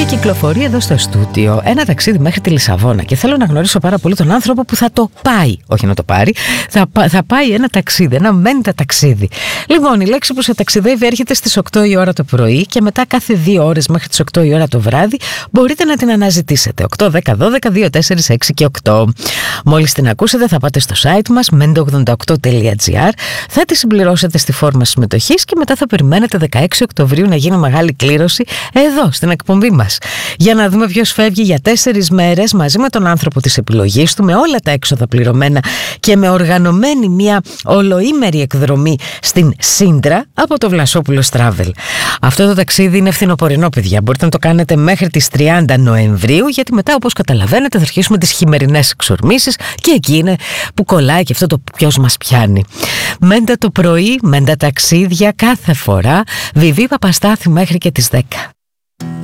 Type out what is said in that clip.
κυκλοφορεί εδώ στο στούντιο ένα ταξίδι μέχρι τη Λισαβόνα και θέλω να γνωρίσω πάρα πολύ τον άνθρωπο που θα το πάει. Όχι να το πάρει, θα πάει ένα ταξίδι, ένα μέντα ταξίδι. Λοιπόν, η λέξη που σε ταξιδεύει έρχεται στις 8 η ώρα το πρωί και μετά κάθε 2 ώρες μέχρι τις 8 η ώρα το βράδυ μπορείτε να την αναζητήσετε. 8, 10, 12, 2, 4, 6 και 8. Μόλις την ακούσετε θα πάτε στο site μας mendo88.gr, θα τη συμπληρώσετε στη φόρμα συμμετοχής και μετά θα περιμένετε 16 Οκτωβρίου να γίνει μεγάλη κλήρωση εδώ στην εκπομπή μας. Για να δούμε ποιος φεύγει για 4 μέρες μαζί με τον άνθρωπο της επιλογής του, με όλα τα έξοδα πληρωμένα και με οργανωμένη μια ολοήμερη εκδρομή στην Σύντρα από το Βλασόπουλος Travel. Αυτό το ταξίδι είναι φθινοπορεινό, παιδιά. Μπορείτε να το κάνετε μέχρι τις 30 Νοεμβρίου, γιατί μετά, όπως καταλαβαίνετε, θα αρχίσουμε τις χειμερινές εξορμήσεις και εκεί είναι που κολλάει και αυτό το ποιος μας πιάνει. Μέντα το πρωί, μέντα ταξίδια κάθε φορά. Βιβί Παπαστάθη μέχρι και τις 10.